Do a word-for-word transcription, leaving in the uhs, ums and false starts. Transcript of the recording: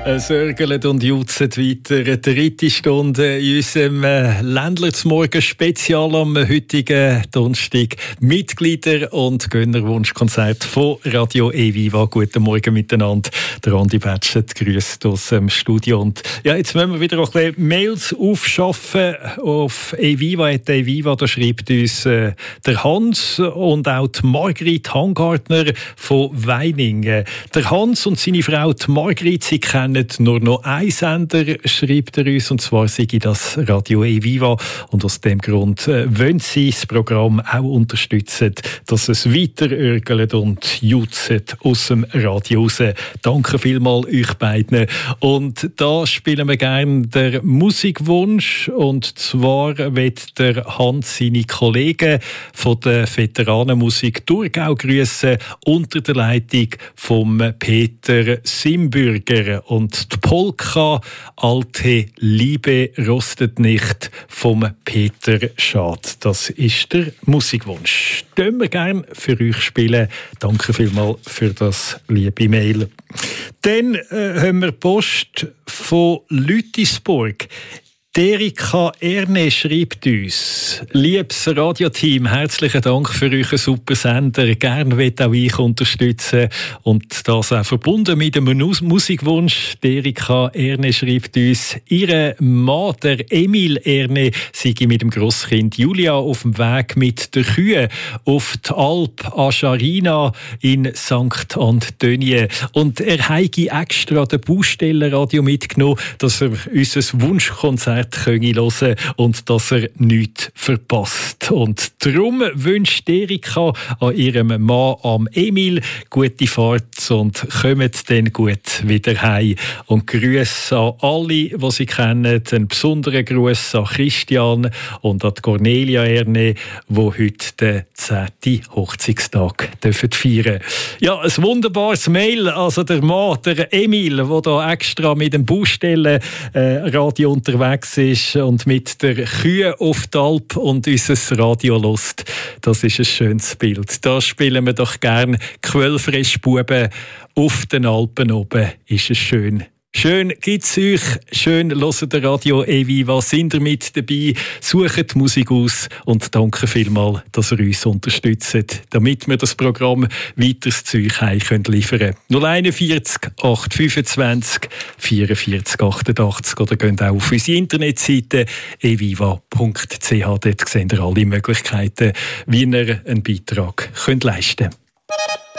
Es örgelt und jutzt weiter. Eine dritte Stunde in unserem äh, Ländler zum Morgen Spezial am heutigen Donnerstag. Mitglieder- und Gönnerwunschkonzert von Radio E-Viva. Guten Morgen miteinander. Der Andi Batschet grüßt aus dem Studio. Und ja, jetzt müssen wir wieder ein bisschen Mails aufschaffen auf E-Viva. E-Viva, da schreibt uns äh, der Hans und auch die Margrit Hangartner von Weiningen. Der Hans und seine Frau, die Margrit, sie kennen nur noch ein Sender, schreibt er uns, und zwar sei das Radio E-Viva. Und aus dem Grund äh, wollen sie das Programm auch unterstützen, dass es weiter örgelt und jutzt aus dem Radio raus. Danke vielmals euch beiden. Und da spielen wir gerne den Musikwunsch, und zwar wird der Hans seine Kollegen von der Veteranenmusik Thurgau grüßen unter der Leitung vom Peter Simbürger. Und die Polka «Alte Liebe rostet nicht» vom Peter Schad. Das ist der Musikwunsch. Den wir gerne für euch spielen. Danke vielmals für das liebe Mail. Dann äh, haben wir Post von Lütisburg. Erika Erne schreibt uns: Liebes Radioteam, herzlichen Dank für euren super Sender. Gerne wird auch ich unterstützen und das auch verbunden mit einem Musikwunsch. Erika Erne schreibt uns: Ihre Mann, der Emil Erne, sei mit dem Grosskind Julia auf dem Weg mit der Kühe auf die Alp Ascharina in Sankt Antonien. Und er habe extra den Baustellenradio mitgenommen, dass er unser Wunschkonzert können hören und dass er nichts verpasst. Und darum wünscht Erika an ihrem Mann, am Emil, gute Fahrt und kommt dann gut wieder heim. Und Grüße an alle, die sie kennen. Einen besonderen Gruß an Christian und an Cornelia Erne, die heute den zehnten Hochzeitstag feiern dürfen. Ja, ein wunderbares Mail. Also der Mann, der Emil, der da extra mit dem Baustellenradio äh, unterwegs ist und mit der Kühe auf die Alp und unser Radio hört. Das ist ein schönes Bild. Da spielen wir doch gern Quellfrischbuben auf den Alpen oben. Ist es schön. Schön gibt's euch, schön hört der Radio E-Viva, sind ihr mit dabei, sucht die Musik aus und danke vielmals, dass ihr uns unterstützt, damit wir das Programm weiter zu euch heim können liefern. null eins vier acht fünfundzwanzig vierundvierzig achtundachtzig oder geht auch auf unsere Internetseite e viva punkt c h. Dort seht ihr alle Möglichkeiten, wie ihr einen Beitrag könnt leisten könnt.